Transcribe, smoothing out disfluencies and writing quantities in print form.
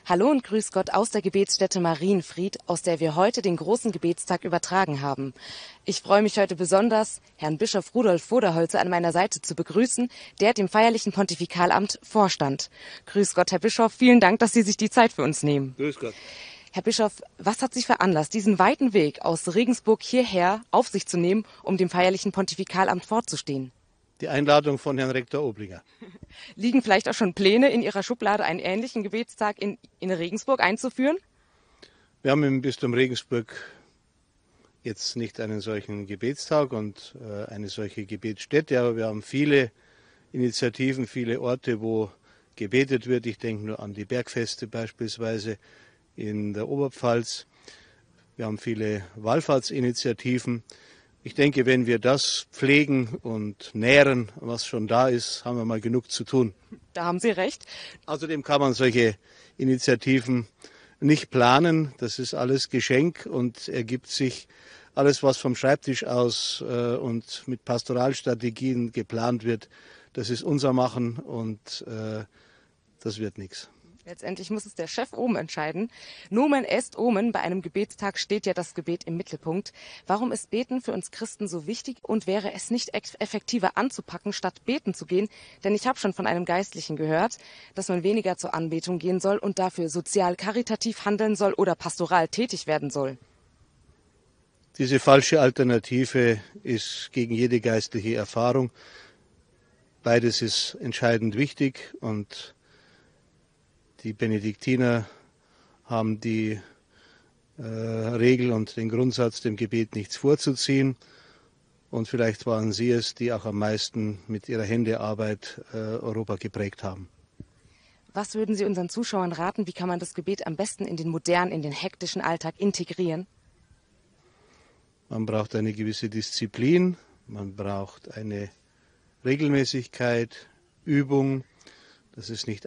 Hallo und grüß Gott aus der Gebetsstätte Marienfried, aus der wir heute den großen Gebetstag übertragen haben. Ich freue mich heute besonders, Herrn Bischof Rudolf Voderholzer an meiner Seite zu begrüßen, der dem feierlichen Pontifikalamt vorstand. Grüß Gott, Herr Bischof, vielen Dank, dass Sie sich die Zeit für uns nehmen. Grüß Gott. Herr Bischof, was hat Sie veranlasst, diesen weiten Weg aus Regensburg hierher auf sich zu nehmen, um dem feierlichen Pontifikalamt vorzustehen? Die Einladung von Herrn Rektor Oblinger. Liegen vielleicht auch schon Pläne in Ihrer Schublade, einen ähnlichen Gebetstag in Regensburg einzuführen? Wir haben im Bistum Regensburg jetzt nicht einen solchen Gebetstag und eine solche Gebetsstätte, aber wir haben viele Initiativen, viele Orte, wo gebetet wird. Ich denke nur an die Bergfeste beispielsweise in der Oberpfalz. Wir haben viele Wallfahrtsinitiativen. Ich denke, wenn wir das pflegen und nähren, was schon da ist, haben wir mal genug zu tun. Da haben Sie recht. Außerdem kann man solche Initiativen nicht planen. Das ist alles Geschenk und ergibt sich alles, was vom Schreibtisch aus und mit Pastoralstrategien geplant wird. Das ist unser Machen und das wird nichts. Letztendlich muss es der Chef oben entscheiden. Nomen est omen. Bei einem Gebetstag steht ja das Gebet im Mittelpunkt. Warum ist Beten für uns Christen so wichtig und wäre es nicht effektiver anzupacken, statt beten zu gehen? Denn ich habe schon von einem Geistlichen gehört, dass man weniger zur Anbetung gehen soll und dafür sozial karitativ handeln soll oder pastoral tätig werden soll. Diese falsche Alternative ist gegen jede geistliche Erfahrung. Beides ist entscheidend wichtig und die Benediktiner haben die Regel und den Grundsatz, dem Gebet nichts vorzuziehen. Und vielleicht waren sie es, die auch am meisten mit ihrer Händearbeit Europa geprägt haben. Was würden Sie unseren Zuschauern raten? Wie kann man das Gebet am besten in den modernen, in den hektischen Alltag integrieren? Man braucht eine gewisse Disziplin, man braucht eine Regelmäßigkeit, Übung. Das ist nicht